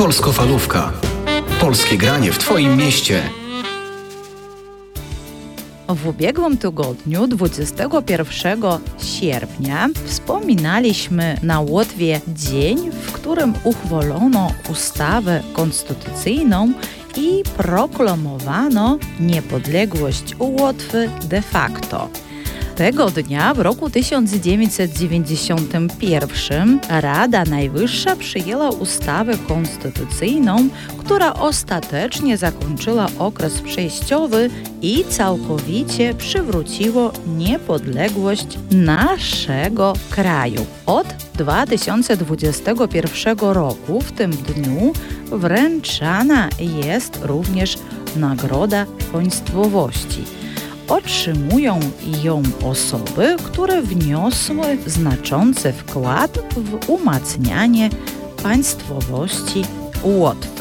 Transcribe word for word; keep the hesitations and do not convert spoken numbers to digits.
Polskofalówka. Polskie granie w Twoim mieście. W ubiegłym tygodniu, dwudziestego pierwszego sierpnia, wspominaliśmy na Łotwie dzień, w którym uchwalono ustawę konstytucyjną i proklamowano niepodległość Łotwy de facto. Tego dnia w roku tysiąc dziewięćset dziewięćdziesiątym pierwszym Rada Najwyższa przyjęła ustawę konstytucyjną, która ostatecznie zakończyła okres przejściowy i całkowicie przywróciło niepodległość naszego kraju. Od dwa tysiące dwudziestego pierwszego roku w tym dniu wręczana jest również Nagroda Państwowości. Otrzymują ją osoby, które wniosły znaczący wkład w umacnianie państwowości Łotwy.